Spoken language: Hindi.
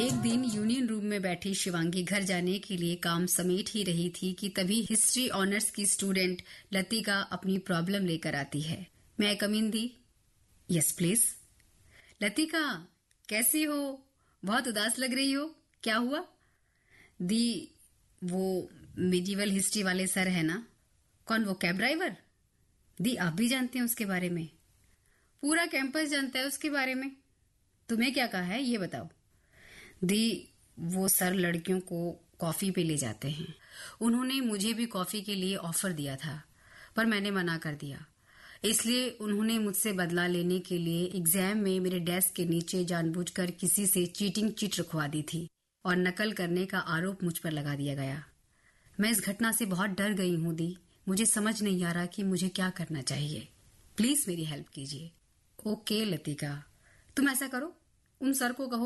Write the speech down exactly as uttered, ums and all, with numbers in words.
एक दिन यूनियन रूम में बैठी शिवांगी घर जाने के लिए काम समेट ही रही थी कि तभी हिस्ट्री ऑनर्स की स्टूडेंट लतिका अपनी प्रॉब्लम लेकर आती है। मैं आई कम इन दी? Yes please. लतिका, कैसी हो? बहुत उदास लग रही हो, क्या हुआ? दी, वो मिडिवल हिस्ट्री वाले सर है ना? कौन, वो कैब ड्राइवर? दी, आप भी जानते हैं उसके बारे में? पूरा कैंपस जानता है उसके बारे में। तुम्हें क्या कहा है ये बताओ। दी, वो सर लड़कियों को कॉफी पे ले जाते हैं। उन्होंने मुझे भी कॉफी के लिए ऑफर दिया था, पर मैंने मना कर दिया। इसलिए उन्होंने मुझसे बदला लेने के लिए एग्जाम में मेरे डेस्क के नीचे जानबूझकर किसी से चीटिंग चिट रखवा दी थी और नकल करने का आरोप मुझ पर लगा दिया गया। मैं इस घटना से बहुत डर गई हूं दी। मुझे समझ नहीं आ रहा कि मुझे क्या करना चाहिए। प्लीज मेरी हेल्प कीजिए। ओके लतिका, तुम ऐसा करो, उन सर को कहो